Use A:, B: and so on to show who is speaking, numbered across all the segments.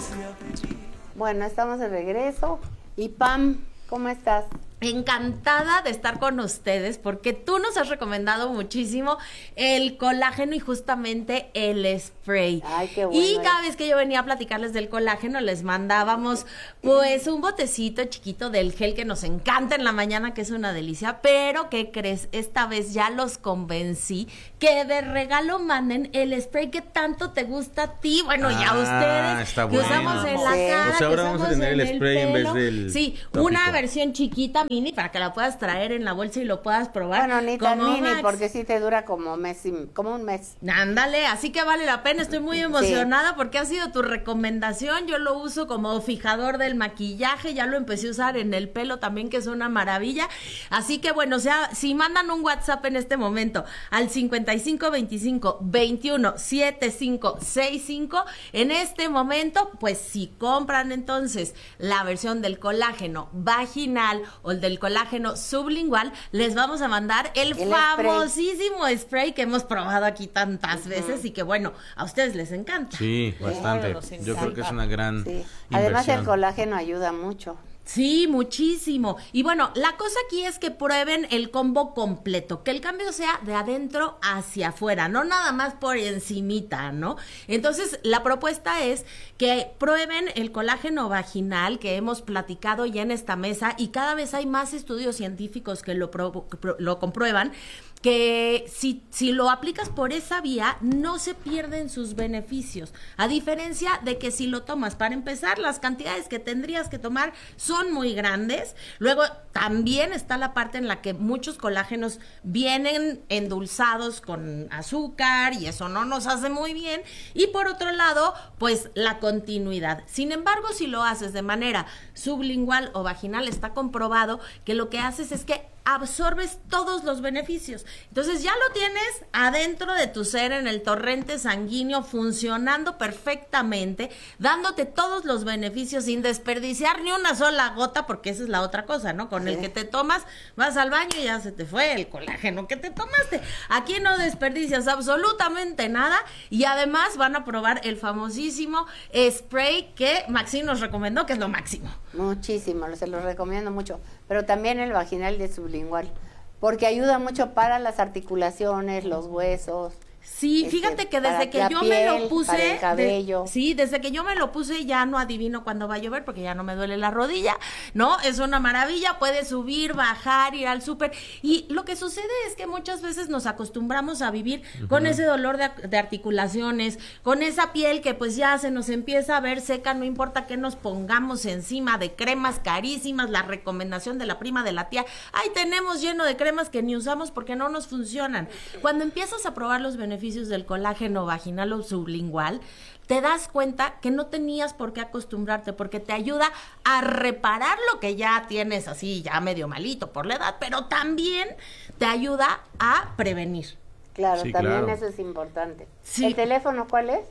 A: Bueno, estamos de regreso. Y Pam, ¿cómo estás?
B: Encantada de estar con ustedes porque tú nos has recomendado muchísimo el colágeno y justamente el spray.
A: Ay, qué bueno.
B: Y cada vez que yo venía a platicarles del colágeno les mandábamos pues un botecito chiquito del gel que nos encanta en la mañana, que es una delicia, pero ¿qué crees? Esta vez ya los convencí que de regalo manden el spray que tanto te gusta a ti, bueno, y a ustedes,
C: está
B: que
C: bueno.
B: usamos en la
A: Sí.
B: cara,
C: O sea, ahora
B: que
C: vamos a
B: usamos
C: tener el spray en
B: pelo.
C: vez del
B: Sí,
C: tópico.
B: una versión chiquita mini para que la puedas traer en la bolsa y lo puedas probar.
A: Bueno, ni tan
B: como
A: mini,
B: Max.
A: porque sí te dura como un mes.
B: Ándale, así que vale la pena, estoy muy emocionada porque ha sido tu recomendación, yo lo uso como fijador del maquillaje, ya lo empecé a usar en el pelo también, que es una maravilla, así que bueno, o sea, si mandan un WhatsApp en este momento al 5525-217565, en este momento, pues si compran entonces la versión del colágeno vaginal o el del colágeno sublingual, les vamos a mandar el famosísimo spray que hemos probado aquí tantas veces y que bueno, a ustedes les encanta.
C: Sí, bastante. Yo creo que es una gran
A: Además el
C: inversión.
A: colágeno ayuda mucho.
B: Sí, muchísimo. Y bueno, la cosa aquí es que prueben el combo completo, que el cambio sea de adentro hacia afuera, no nada más por encimita, ¿no? Entonces, la propuesta es que prueben el colágeno vaginal que hemos platicado ya en esta mesa y cada vez hay más estudios científicos que lo comprueban, que si lo aplicas por esa vía, no se pierden sus beneficios. A diferencia de que si lo tomas, para empezar, las cantidades que tendrías que tomar son muy grandes. Luego, también está la parte en la que muchos colágenos vienen endulzados con azúcar y eso no nos hace muy bien. Y por otro lado, pues la continuidad. Sin embargo, si lo haces de manera sublingual o vaginal, está comprobado que lo que haces es que absorbes todos los beneficios. Entonces ya lo tienes adentro de tu ser, en el torrente sanguíneo, funcionando perfectamente, dándote todos los beneficios sin desperdiciar ni una sola gota, porque esa es la otra cosa, ¿no? Con el que te tomas, vas al baño y ya se te fue el colágeno que te tomaste. Aquí no desperdicias absolutamente nada y además van a probar el famosísimo spray que Maxine nos recomendó, que es lo máximo.
A: Muchísimo, se los recomiendo mucho. Pero también el vaginal de sublingual, porque ayuda mucho para las articulaciones, los huesos.
B: Sí, fíjate que desde que yo me lo puse,
A: para el cabello.
B: desde que yo me lo puse ya no adivino cuándo va a llover porque ya no me duele la rodilla, ¿no? Es una maravilla, puedes subir, bajar, ir al súper. Y lo que sucede es que muchas veces nos acostumbramos a vivir con ese dolor de articulaciones, con esa piel que pues ya se nos empieza a ver seca, no importa qué nos pongamos encima de cremas carísimas, la recomendación de la prima de la tía, ahí tenemos lleno de cremas que ni usamos porque no nos funcionan. Cuando empiezas a probar los beneficios del colágeno vaginal o sublingual, te das cuenta que no tenías por qué acostumbrarte, porque te ayuda a reparar lo que ya tienes así, ya medio malito por la edad, pero también te ayuda a prevenir.
A: Claro,
C: Sí,
A: también
C: claro.
A: eso es importante.
B: Sí.
A: ¿El teléfono cuál es?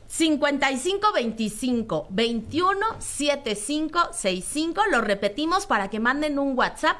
B: 5525-217565, lo repetimos para que manden un WhatsApp,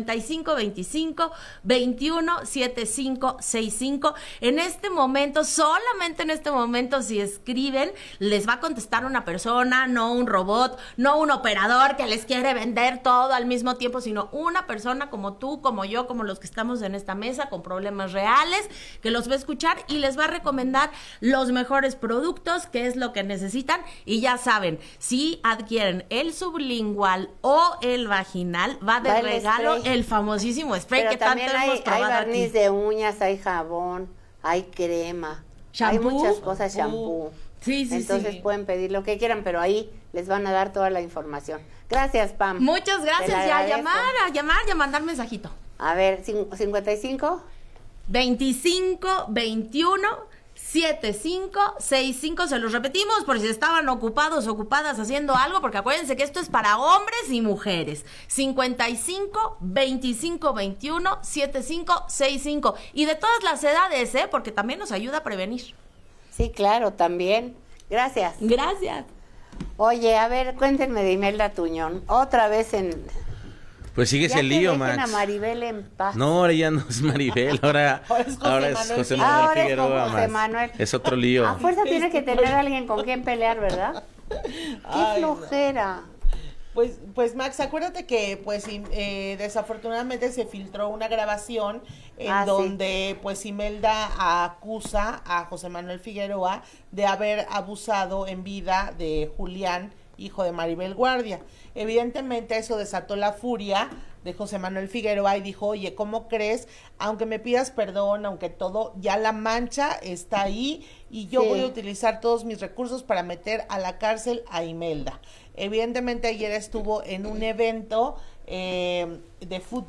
B: 5525-217565. En este momento, solamente en este momento, si escriben, les va a contestar una persona, no un robot, no un operador que les quiere vender todo al mismo tiempo, sino una persona como tú, como yo, como los que estamos en esta mesa, con problemas reales, que los va a escuchar y les va a recomendar los mejores productos, qué es lo que necesitan. Y ya saben, si adquieren el sublingual o el vaginal, va de regalo el famosísimo spray.
A: Pero
B: que tanto
A: también
B: hemos
A: hay
B: probado
A: barniz
B: aquí.
A: de uñas, hay jabón, hay crema, hay
B: ¿Shampoo?
A: muchas cosas, shampoo.
B: Sí, sí,
A: Entonces
B: sí.
A: pueden pedir lo que quieran, pero ahí les van a dar toda la información. Gracias, Pam.
B: Muchas
A: Te
B: gracias.
A: la
B: Y a
A: agradezco.
B: llamar y a mandar mensajito.
A: A ver, 55.
B: 25-21-7565, se los repetimos por si estaban ocupados, ocupadas haciendo algo, porque acuérdense que esto es para hombres y mujeres. 55-25-21-7565. Y de todas las edades, porque también nos ayuda a prevenir.
A: Sí, claro, también. Gracias.
B: Gracias.
A: Oye, a ver, cuéntenme de Imelda Tuñón. Otra vez en...
C: Pues sigues
A: Ya
C: el
A: que
C: lío,
A: dejen
C: Max.
A: a Maribel en paz.
C: No, ahora ya no es Maribel, ahora es José Manuel
A: Ahora es
C: Figueroa,
A: José
C: Max.
A: Manuel.
C: Es otro lío.
A: A fuerza tiene que tener alguien con quien pelear, ¿verdad? Qué flojera.
D: Pues Max, acuérdate que pues desafortunadamente se filtró una grabación en donde pues Imelda acusa a José Manuel Figueroa de haber abusado en vida de Julián, hijo de Maribel Guardia. Evidentemente eso desató la furia de José Manuel Figueroa y dijo, oye, ¿cómo crees? Aunque me pidas perdón, aunque todo, ya la mancha está ahí y yo voy a utilizar todos mis recursos para meter a la cárcel a Imelda. Evidentemente ayer estuvo en un evento de fútbol